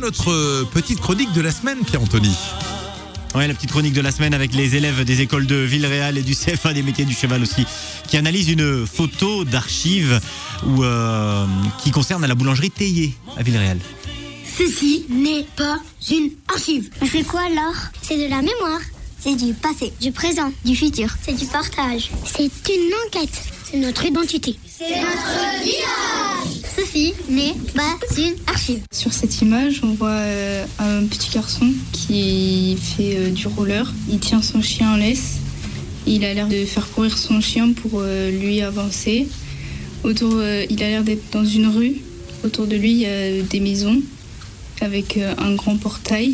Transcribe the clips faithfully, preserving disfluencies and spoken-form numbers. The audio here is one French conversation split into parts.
notre petite chronique de la semaine, Pierre-Anthony. Ouais, la petite chronique de la semaine avec les élèves des écoles de Villeréal et du C F un des métiers du cheval aussi, qui analysent une photo d'archives où, euh, qui concerne la boulangerie Théier à Villeréal. Ceci n'est pas une archive. C'est quoi alors? C'est de la mémoire. C'est du passé, du présent, du futur. C'est du partage. C'est une enquête. C'est notre identité. C'est notre village. Ceci n'est pas une archive. Sur cette image, on voit euh, un petit garçon qui fait euh, du roller. Il tient son chien en laisse. Il a l'air de faire courir son chien pour euh, lui avancer. Autour, euh, il a l'air d'être dans une rue. Autour de lui, il y a des maisons avec euh, un grand portail.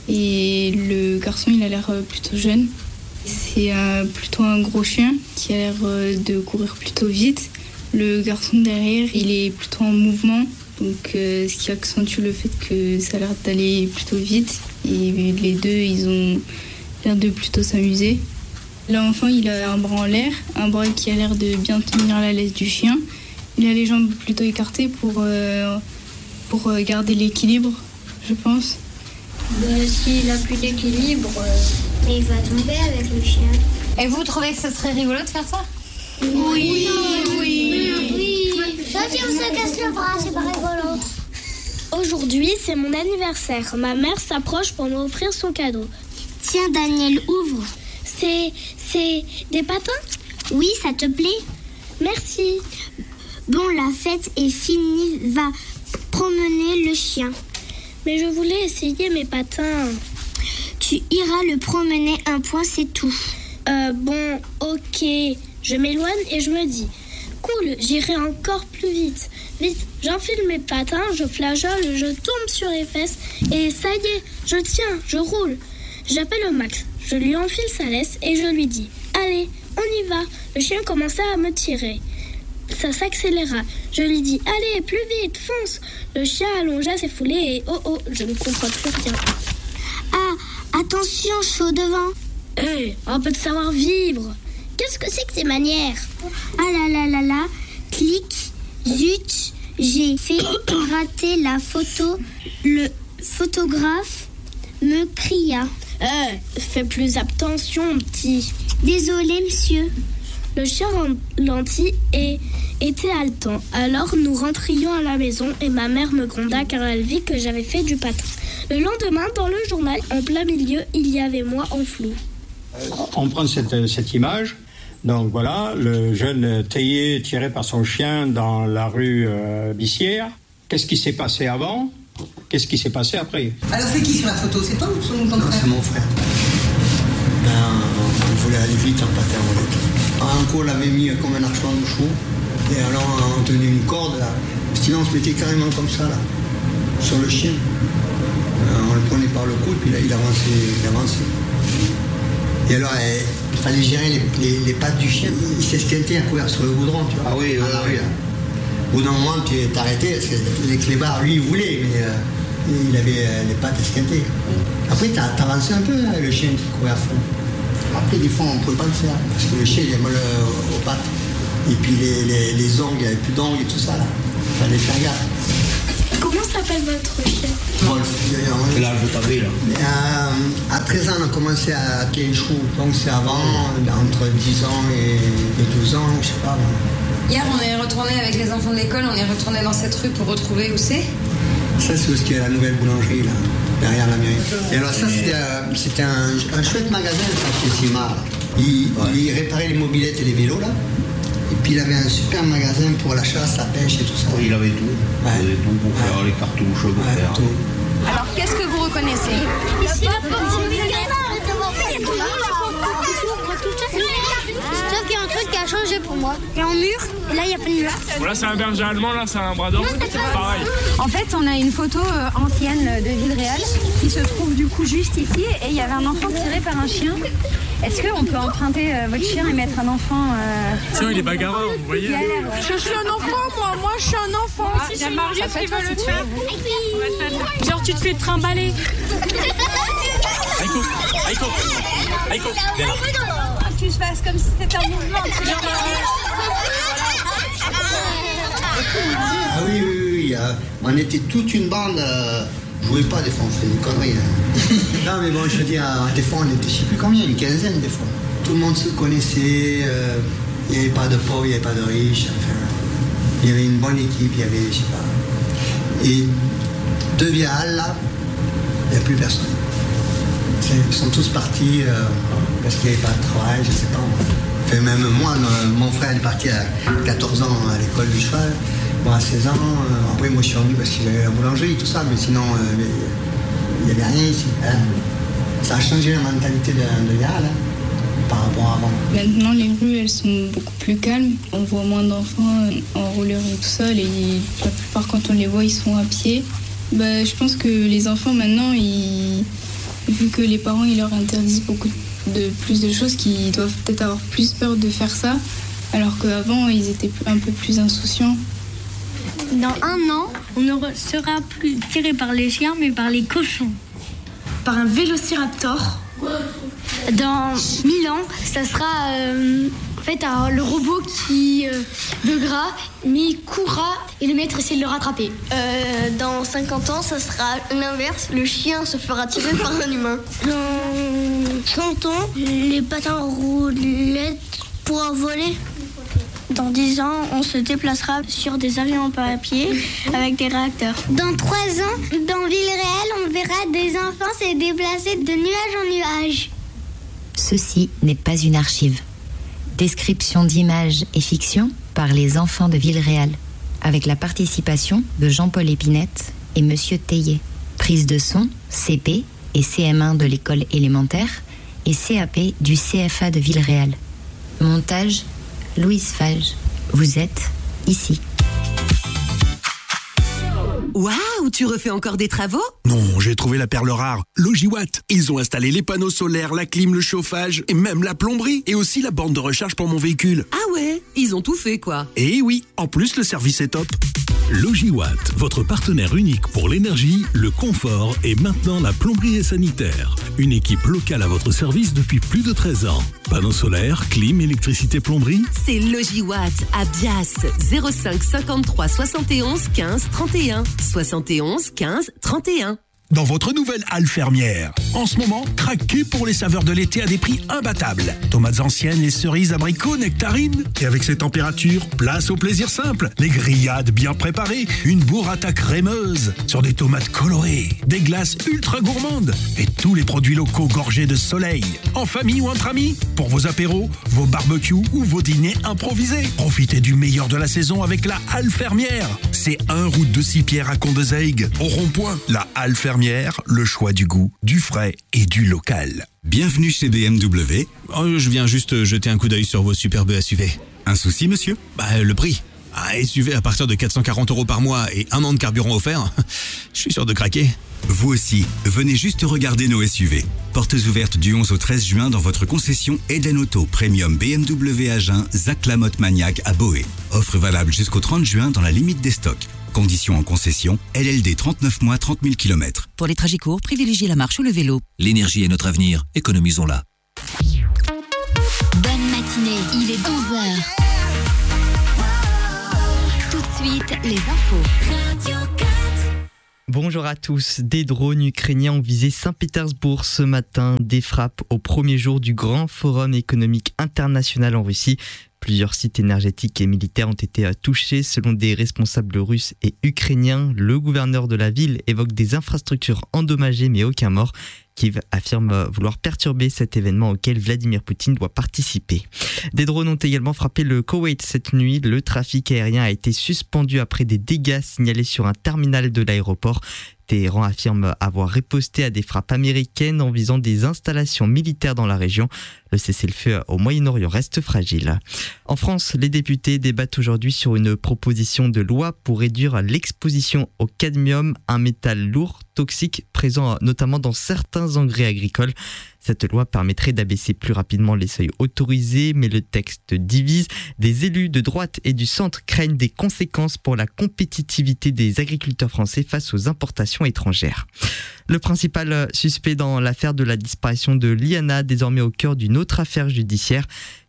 Et le garçon, il a l'air euh, plutôt jeune. C'est euh, plutôt un gros chien qui a l'air euh, de courir plutôt vite. Le garçon derrière, il est plutôt en mouvement, donc euh, ce qui accentue le fait que ça a l'air d'aller plutôt vite. Et les deux, ils ont l'air de plutôt s'amuser. L'enfant, il a un bras en l'air, un bras qui a l'air de bien tenir la laisse du chien. Il a les jambes plutôt écartées pour, euh, pour garder l'équilibre, je pense. Ben, s'il n'a plus d'équilibre, euh, il va tomber avec le chien. Et vous trouvez que ce serait rigolo de faire ça? Oui, oui, oui. Sauf si on se casse le bras, c'est pas rigolo. Aujourd'hui, c'est mon anniversaire. Ma mère s'approche pour m'offrir son cadeau. Tiens, Daniel, ouvre. C'est... c'est des patins? Oui, ça te plaît? Merci. Bon, la fête est finie. Va promener le chien. Mais je voulais essayer mes patins. Tu iras le promener un point, c'est tout. Euh, bon, ok. Je m'éloigne et je me dis, cool, j'irai encore plus vite. Vite, j'enfile mes patins, je flageole, je tombe sur les fesses et ça y est, je tiens, je roule. J'appelle Max, je lui enfile sa laisse et je lui dis, allez, on y va. Le chien commença à me tirer. Ça s'accéléra. Je lui dis, allez, plus vite, fonce. Le chien allongea ses foulées et oh oh, je ne comprends plus rien. Ah, attention, chaud devant. Hé, hey, un peu de savoir-vivre. Qu'est-ce que c'est que ces manières? Ah là là là là, clic, zut, j'ai fait rater la photo. Le photographe me cria. Euh, fais plus attention, petit. Désolé, monsieur. Le chien ralentit et était haletant. Alors nous rentrions à la maison et ma mère me gronda car elle vit que j'avais fait du patin. Le lendemain, dans le journal, en plein milieu, il y avait moi en flou. On prend cette, cette image. Donc voilà, le jeune Théier tiré par son chien dans la rue euh, Bissière. Qu'est-ce qui s'est passé avant? Qu'est-ce qui s'est passé après? Alors c'est qui sur la photo? C'est toi ou ton frère? Non, c'est mon frère. Ben, on voulait aller vite en patin en route. Un coup, on l'avait mis comme un archoir de chou. Et alors, on tenait une corde, là. Sinon, on se mettait carrément comme ça, là, sur le chien. On le prenait par le cou, et puis là, il avançait, il avançait. Et alors, eh, il fallait gérer les, les, les pattes du chien. Il s'esquintait à courir sur le goudron, tu vois. Ah oui, oui, ah, oui. oui. Au bout d'un moment, tu t'arrêtais, parce que les clébards, lui, il voulait, mais euh, il avait euh, les pattes esquintées. Après, t'avançais un peu, là, le chien qui courait à fond. Après, des fois, on ne pouvait pas le faire, parce que le chien, il avait mal euh, aux pattes. Et puis, les, les, les ongles, il n'y avait plus d'ongles et tout ça, là. Il fallait faire gaffe. Comment s'appelle votre chien? Wolf. C'est l'âge de ta vie, là. Euh, à treize ans, on a commencé à tirer le chou. Donc, c'est avant, entre dix ans et, et douze ans, je sais pas. Hier, on est retourné avec les enfants de l'école, on est retourné dans cette rue pour retrouver où c'est. Ça, c'est où il y a la nouvelle boulangerie, là, derrière la mairie. Et alors, ça, c'était, euh, c'était un, un chouette magasin, ça, chez Simard. Il, ouais. il réparait les mobylettes et les vélos, là. Et puis, il avait un super magasin pour la chasse, la pêche et tout ça. Oui, il avait tout. Ouais. Il avait tout pour ouais. faire les cartouches, pour ouais, faire. Tout. Alors, qu'est-ce que vous reconnaissez? Ici, la porte, sauf qu'il y a un truc qui a changé pour moi. Il y a un mur, et là il n'y a pas de mur. Bon, là c'est un berger allemand, là c'est un bras d'or. C'est pareil. En fait, on a une photo euh, ancienne de Villeréal qui se trouve du coup juste ici. Et il y avait un enfant tiré par un chien. Est-ce qu'on peut emprunter euh, votre chien et mettre un enfant euh... Tiens, il est bagarreur, vous voyez. L'air, euh... Je suis un enfant, moi. Moi, je suis un enfant. Ah, si c'est Marius qui veut le faire. Genre, tu te fais trimballer. Aïko, Aïko, Aïko, viens là. Tu te fasses comme si c'était un mouvement. Ah oui, oui, oui. Euh, on était toute une bande euh, jouait pas des fois, on faisait des conneries. Hein. Non, mais bon, je veux dire, des fois, on était, je sais plus combien, une quinzaine des fois. Tout le monde se connaissait, euh, il n'y avait pas de pauvres, il n'y avait pas de riches, enfin, il y avait une bonne équipe, il y avait, je sais pas. Et de Villeréal, là, il n'y a plus personne. Ils sont tous partis euh, parce qu'il n'y avait pas de travail, je sais pas. Enfin, même moi, mon frère est parti à quatorze ans à l'école du cheval. Bon, à seize ans, euh, après moi je suis revenu parce qu'il y avait la boulangerie, tout ça, mais sinon, euh, il n'y avait rien ici. Hein. Ça a changé la mentalité de, de Villeréal hein, par rapport à avant. Maintenant, les rues, elles sont beaucoup plus calmes. On voit moins d'enfants en roller et tout ça. Et la plupart, quand on les voit, ils sont à pied. Bah, je pense que les enfants, maintenant, ils... vu que les parents ils leur interdisent beaucoup de plus de choses, qu'ils doivent peut-être avoir plus peur de faire ça, alors qu'avant, ils étaient un peu plus insouciants. Dans un an, on ne sera plus tiré par les chiens, mais par les cochons. Par un vélociraptor. Dans mille ans, ça sera euh, en fait un, le robot qui euh, le gras, mais il courra et le maître essaie de le rattraper. Euh, dans cinquante ans, ça sera l'inverse. Le chien se fera tirer par un humain. Dans cent ans, les patins roulettes pourront voler. Dans dix ans, on se déplacera sur des avions en papier avec des réacteurs. Dans trois ans, dans Villeréal, on verra des enfants se déplacer de nuage en nuage. Ceci n'est pas une archive. Description d'images et fiction par les enfants de Villeréal, avec la participation de Jean-Paul Épinette et Monsieur Théier. Prise de son, C P et C M un de l'école élémentaire et C A P du C F A de Villeréal. Montage, Louise Fage. Vous êtes ici. Waouh, tu refais encore des travaux ? Non, j'ai trouvé la perle rare, Logiwatt. Ils ont installé les panneaux solaires, la clim, le chauffage et même la plomberie et aussi la borne de recharge pour mon véhicule. Ah ouais, ils ont tout fait quoi. Et oui, en plus le service est top. Logiwatt, votre partenaire unique pour l'énergie, le confort et maintenant la plomberie et sanitaire. Une équipe locale à votre service depuis plus de treize ans. Panneaux solaires, clim, électricité, plomberie. C'est Logiwatt à Bias, zéro cinq cinquante-trois soixante et onze quinze trente et un. soixante et onze quinze trente et un. Dans votre nouvelle halle fermière. En ce moment, craquez pour les saveurs de l'été à des prix imbattables. Tomates anciennes, les cerises, abricots, nectarines. Et avec ces températures, place au plaisir simple. Les grillades bien préparées, une burrata crémeuse sur des tomates colorées, des glaces ultra gourmandes et tous les produits locaux gorgés de soleil. En famille ou entre amis, pour vos apéros, vos barbecues ou vos dîners improvisés. Profitez du meilleur de la saison avec la halle fermière. C'est un route de Six-Pierres à Condezaygues. Au rond-point, la halle fermière. Le choix du goût, du frais et du local. Bienvenue chez B M W. Oh, je viens juste jeter un coup d'œil sur vos superbes S U V. Un souci, monsieur ? Bah, le prix. Un S U V à partir de quatre cent quarante euros par mois et un an de carburant offert, je suis sûr de craquer. Vous aussi, venez juste regarder nos S U V. Portes ouvertes du onze au treize juin dans votre concession Eden Auto Premium B M W Agen Zac Lamotte Maniac à Boé. Offre valable jusqu'au trente juin dans la limite des stocks. Conditions en concession, L L D trente-neuf mois, trente mille kilomètres. Pour les trajets courts, privilégiez la marche ou le vélo. L'énergie est notre avenir, économisons-la. Bonne matinée, il est onze heures. Tout de suite, les infos. Bonjour à tous. Des drones ukrainiens ont visé Saint-Pétersbourg ce matin. Des frappes au premier jour du grand forum économique international en Russie. Plusieurs sites énergétiques et militaires ont été touchés selon des responsables russes et ukrainiens. Le gouverneur de la ville évoque des infrastructures endommagées mais aucun mort. Kiev affirme vouloir perturber cet événement auquel Vladimir Poutine doit participer. Des drones ont également frappé le Koweït cette nuit. Le trafic aérien a été suspendu après des dégâts signalés sur un terminal de l'aéroport. Téhéran affirme avoir riposté à des frappes américaines en visant des installations militaires dans la région. Le cessez-le-feu au Moyen-Orient reste fragile. En France, les députés débattent aujourd'hui sur une proposition de loi pour réduire l'exposition au cadmium, un métal lourd, toxique, présent notamment dans certains engrais agricoles. Cette loi permettrait d'abaisser plus rapidement les seuils autorisés, mais le texte divise. Des élus de droite et du centre craignent des conséquences pour la compétitivité des agriculteurs français face aux importations étrangères. Le principal suspect dans l'affaire de la disparition de Liana, désormais au cœur d'une autre affaire judiciaire.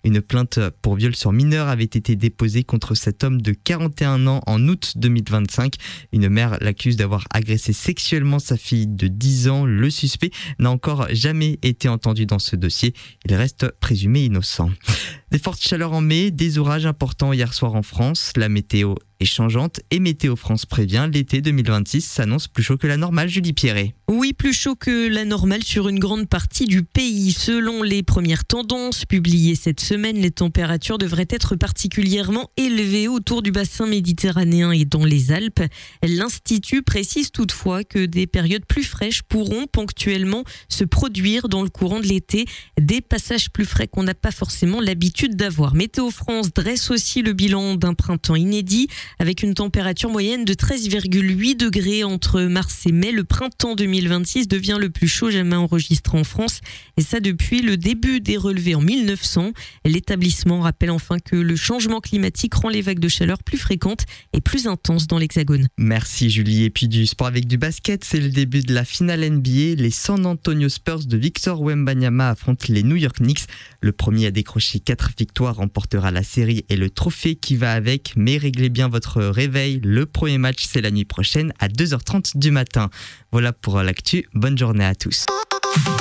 Une plainte pour viol sur mineur avait été déposée contre cet homme de quarante et un ans en août deux mille vingt-cinq. Une mère l'accuse d'avoir agressé sexuellement sa fille de dix ans. Le suspect n'a encore jamais été entendu dans ce dossier. Il reste présumé innocent. Des fortes chaleurs en mai, des orages importants hier soir en France. La météo est changeante et Météo France prévient, l'été deux mille vingt-six s'annonce plus chaud que la normale. Julie Pierret. Oui, plus chaud que la normale sur une grande partie du pays. Selon les premières tendances publiées cette semaine, les températures devraient être particulièrement élevées autour du bassin méditerranéen et dans les Alpes. L'Institut précise toutefois que des périodes plus fraîches pourront ponctuellement se produire dans le courant de l'été. Des passages plus frais qu'on n'a pas forcément l'habitude d'avoir. Météo France dresse aussi le bilan d'un printemps inédit avec une température moyenne de treize virgule huit degrés entre mars et mai. Le printemps deux mille vingt-six devient le plus chaud jamais enregistré en France et ça depuis le début des relevés en mille neuf cents. L'établissement rappelle enfin que le changement climatique rend les vagues de chaleur plus fréquentes et plus intenses dans l'Hexagone. Merci Julie. Et puis du sport avec du basket, c'est le début de la finale N B A. Les San Antonio Spurs de Victor Wembanyama affrontent les New York Knicks. Le premier à décrocher quatre victoires remportera la série et le trophée qui va avec. Mais réglez bien votre réveil. Le premier match, c'est la nuit prochaine à deux heures trente du matin. Voilà pour l'actu. Bonne journée à tous.